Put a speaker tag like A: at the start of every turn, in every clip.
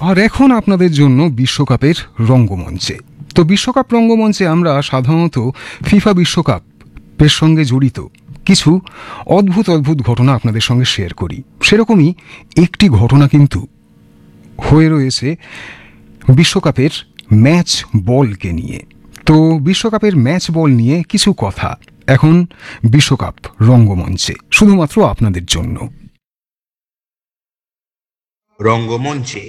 A: আর এখন আপনাদের জন্য বিশ্বকাপের রঙ্গমঞ্চে। তো বিশ্বকাপ রঙ্গমঞ্চে আমরা সাধারণত ফিফা বিশ্বকাপের সঙ্গে জড়িত কিছু অদ্ভুত অদ্ভুত ঘটনা আপনাদের সঙ্গে শেয়ার করি। সেরকমই একটি ঘটনা কিন্তু হয়ে রয়েছে বিশ্বকাপের ম্যাচ বলকে নিয়ে। তো বিশ্বকাপের ম্যাচ বল নিয়ে কিছু কথা এখন বিশ্বকাপ রঙ্গমঞ্চে, শুধুমাত্র আপনাদের জন্য।
B: রঙ্গমঞ্চে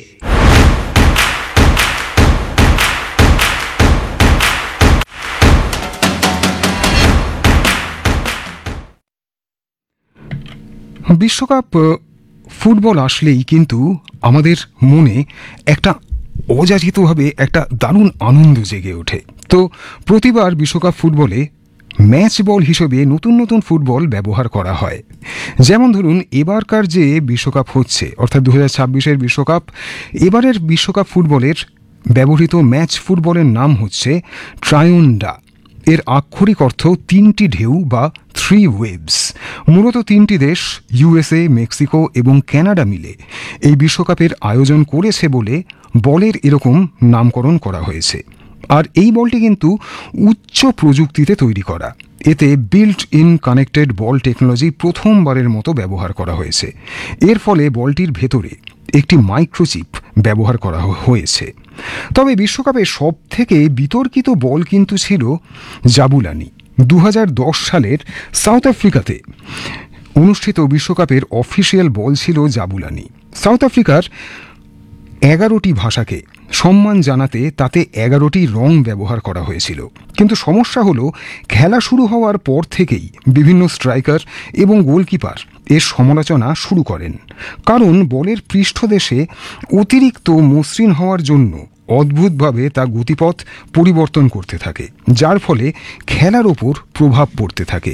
A: বিশ্বকাপ ফুটবল আসলেই কিন্তু আমাদের মনে একটা অযাচিতভাবে একটা দারুণ আনন্দ জেগে ওঠে। তো প্রতিবার বিশ্বকাপ ফুটবলে ম্যাচ বল হিসেবে নতুন নতুন ফুটবল ব্যবহার করা হয়। যেমন ধরুন, এবারকার যে বিশ্বকাপ হচ্ছে অর্থাৎ 2026-এর বিশ্বকাপ, এবারের বিশ্বকাপ ফুটবলের ব্যবহৃত ম্যাচ ফুটবলের নাম হচ্ছে ট্রায়োন্ডা। এর আক্ষরিক অর্থ তিনটি ঢেউ বা 3 ওয়েভস। মূলত তিনটি দেশ ইউএসএ, মেক্সিকো এবং কানাডা মিলে এই বিশ্বকাপের আয়োজন করেছে বলে বলের এরকম নামকরণ করা হয়েছে। আর এই বলটি কিন্তু উচ্চ প্রযুক্তিতে তৈরি করা। এতে built in connected ball technology প্রথমবারের মতো ব্যবহার করা হয়েছে। এর ফলে বলটির ভেতরে একটি মাইক্রোচিপ ব্যবহার করা হয়েছে। তবে বিশ্বকাপে সব থেকে বিতর্কিত বল কিন্তু ছিল জাবুলানি। 2010 সালের সাউথ আফ্রিকাতে অনুষ্ঠিত বিশ্বকাপের অফিসিয়াল বল ছিল জাবুলানি। সাউথ আফ্রিকার 11টি ভাষাকে সম্মান জানাতে তাতে 11টি রং ব্যবহার করা হয়েছিল। কিন্তু সমস্যা হলো, খেলা শুরু হওয়ার পর থেকেই বিভিন্ন স্ট্রাইকার এবং গোলকিপার এর সমালোচনা শুরু করেন, কারণ বলের পৃষ্ঠদেশে অতিরিক্ত মসৃণ হওয়ার জন্য অদ্ভুতভাবে তা গতিপথ পরিবর্তন করতে থাকে, যার ফলে খেলার ওপর প্রভাব পড়তে থাকে।